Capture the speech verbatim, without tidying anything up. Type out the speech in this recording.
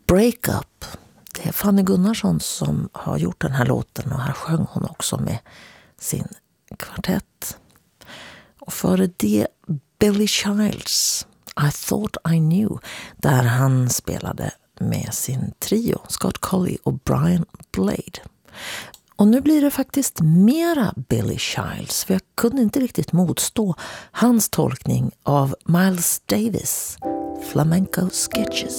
Break Up. Det är Fanny Gunnarsson som har gjort den här låten och här sjöng hon också med sin kvartett. Och före det Billy Childs, I Thought I Knew, där han spelade med sin trio Scott Colley och Brian Blade. Och nu blir det faktiskt mera Billy Childs, för jag kunde inte riktigt motstå hans tolkning av Miles Davis Flamenco Sketches.